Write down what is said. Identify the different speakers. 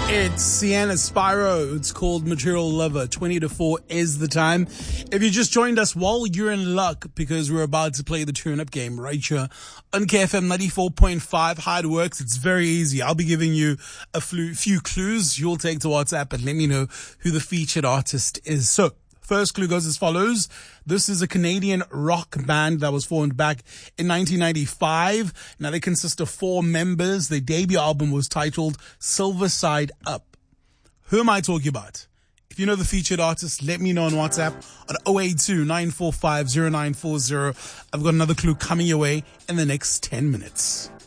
Speaker 1: It's Sienna Spyro. It's called Material Lover. 20 to 4 is the time. If you just joined us, well, you're in luck because we're about to play the tune-up game right here on KFM 94.5. How it works, it's very easy. I'll be giving you a few clues. You'll take to WhatsApp and let me know who the featured artist is. So, first clue goes as follows. This is a Canadian rock band that was formed back in 1995. Now they consist of 4 members. Their debut album was titled Silver Side Up. Who am I talking about? If you know the featured artist, let me know on WhatsApp at 082-945-0940. I've got another clue coming your way in the next 10 minutes.